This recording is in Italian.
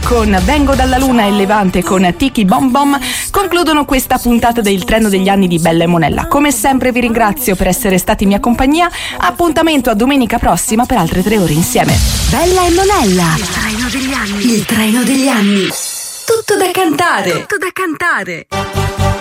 con Vengo dalla Luna e Levante con Tiki Bom Bom concludono questa puntata del Treno degli Anni di Bella e Monella. Come sempre vi ringrazio per essere stati in mia compagnia. Appuntamento a domenica prossima per altre 3 ore insieme. Bella e Monella, il treno degli anni. Il treno degli anni. Tutto da cantare. Tutto da cantare.